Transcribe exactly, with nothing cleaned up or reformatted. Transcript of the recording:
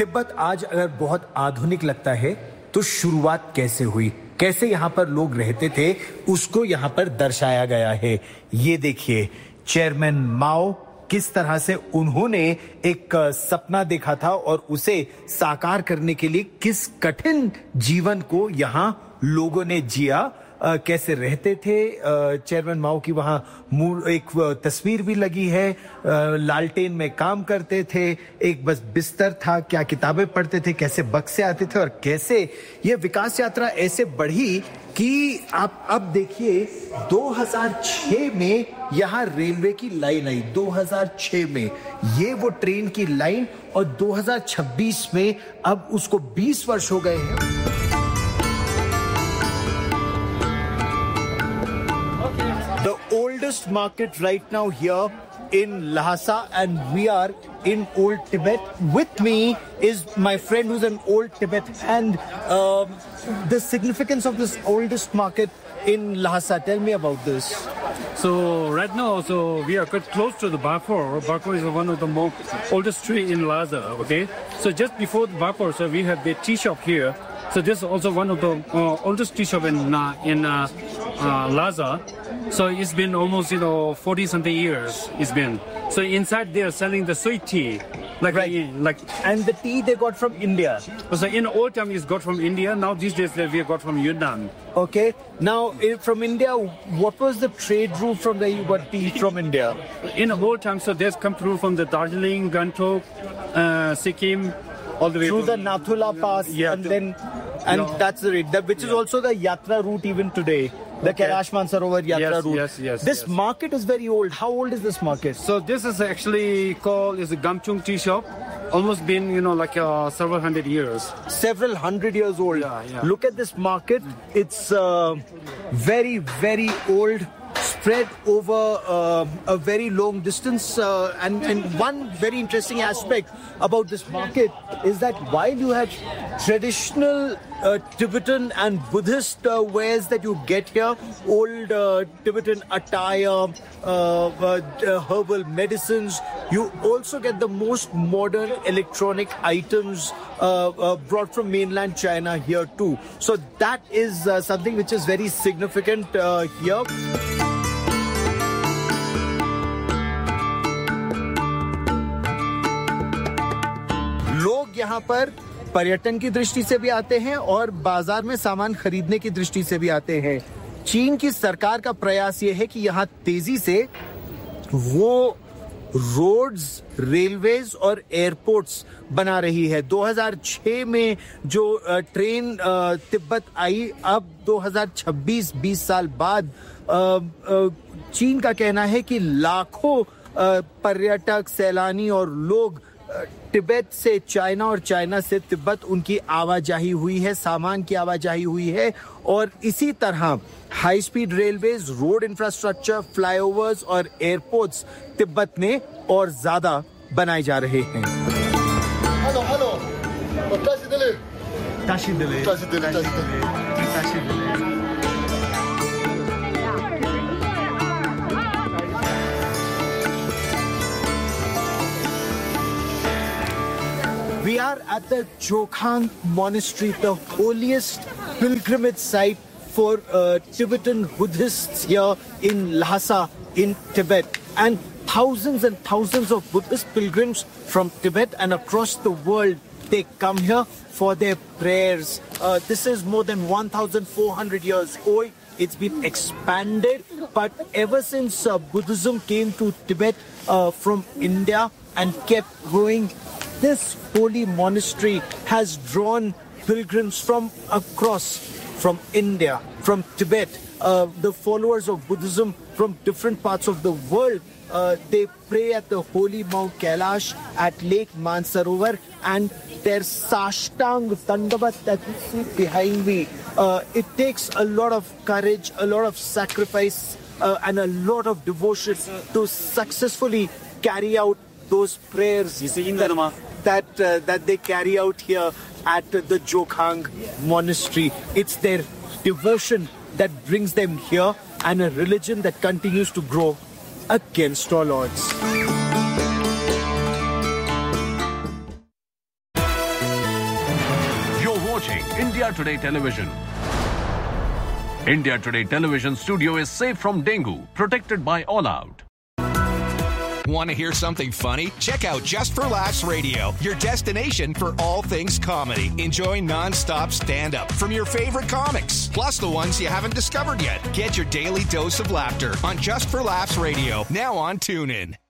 तिब्बत आज अगर बहुत आधुनिक लगता है तो शुरुआत कैसे हुई, कैसे यहाँ पर लोग रहते थे, उसको यहाँ पर दर्शाया गया है। ये देखिए चेयरमैन माओ, किस तरह से उन्होंने एक सपना देखा था और उसे साकार करने के लिए किस कठिन जीवन को यहाँ लोगों ने जिया, Uh, कैसे रहते थे। चेयरमैन uh, माओ की वहाँ एक तस्वीर भी लगी है। uh, लालटेन में काम करते थे, एक बस बिस्तर था, क्या किताबें पढ़ते थे, कैसे बक्से आते थे और कैसे ये विकास यात्रा ऐसे बढ़ी कि आप अब देखिए दो हज़ार छह में यहाँ रेलवे की लाइन आई। दो हज़ार छह में ये वो ट्रेन की लाइन और दो हज़ार छब्बीस में अब उसको बीस वर्ष हो गए हैं। The oldest market right now here in Lhasa, and we are in Old Tibet. With me is my friend who's an Old Tibet, and um, the significance of this oldest market in Lhasa. Tell me about this. So right now, so we are quite close to the Bapur. Bapur is one of the most oldest tree in Lhasa. Okay, so just before the Bapur, so we have the tea shop here. So this is also one of the uh, oldest tea shop in uh, in uh, uh, Lhasa. So it's been almost, you know, forty something years it's been. So inside they are selling the sweet tea. Like, right. like, and the tea they got from India. So in old time it's got from India. Now these days we have got from Yunnan. Okay. Now from India, what was the trade route from there you got tea from India? In old time, so there's come through from the Darjeeling, Gantok, uh, Sikkim, all the way through from, the Nathula Pass, yeah, and to, then and no. that's the route, that, which is yeah. also the Yatra route even today. The Okay. Kailash Mansarovar Yatra yes, route. Yes, yes, this yes. market is very old. How old is this market? So this is actually called is a Gamchung tea shop. Almost been, you know, like uh, several hundred years. Several hundred years old. Yeah, yeah. Look at this market. It's uh, very, very old. Spread over uh, a very long distance, uh, and, and one very interesting aspect about this market is that while you have traditional uh, Tibetan and Buddhist uh, wares that you get here, old uh, Tibetan attire, uh, uh, herbal medicines, you also get the most modern electronic items uh, uh, brought from mainland China here too. So that is uh, something which is very significant uh, here. लोग यहाँ पर पर्यटन की दृष्टि से भी आते हैं और बाजार में सामान खरीदने की दृष्टि से भी आते हैं। चीन की सरकार का प्रयास ये है कि यहाँ तेजी से वो रोड्स, रेलवेज और एयरपोर्ट्स बना रही है। दो हज़ार छह में जो ट्रेन तिब्बत आई, अब दो हज़ार छब्बीस बीस साल बाद चीन का कहना है कि लाखों पर्यटक, सैलानी और लोग तिब्बत से चाइना और चाइना से तिब्बत उनकी आवाजाही हुई है, सामान की आवाजाही हुई है और इसी तरह high speed railways, road infrastructure, flyovers और एयरपोर्ट्स तिब्बत में और ज्यादा बनाए जा रहे हैं। हेलो हेलो ताशी दिले ताशी दिले ताशी दिले ताशी दिले We are at the Jokhang Monastery, the holiest pilgrimage site for uh, Tibetan Buddhists here in Lhasa in Tibet. And thousands and thousands of Buddhist pilgrims from Tibet and across the world, they come here for their prayers. Uh, this is more than one thousand four hundred years old. It's been expanded, but ever since uh, Buddhism came to Tibet uh, from India and kept growing, this holy monastery has drawn pilgrims from across, from India, from Tibet, uh, the followers of Buddhism from different parts of the world. Uh, they pray at the holy Mount Kailash at Lake Mansarovar, and their Sashtang Dandavat that you see behind me, uh, it takes a lot of courage, a lot of sacrifice, uh, and a lot of devotion to successfully carry out those prayers that, that, uh, that they carry out here at the Jokhang Monastery. It's their devotion that brings them here, and a religion that continues to grow against all odds. watching India Today Television. India Today Television studio is safe from dengue, protected by All Out. Want to hear something funny? Check out Just for Laughs Radio, your destination for all things comedy. Enjoy non-stop stand-up from your favorite comics, plus the ones you haven't discovered yet. Get your daily dose of laughter on Just for Laughs Radio, now on TuneIn.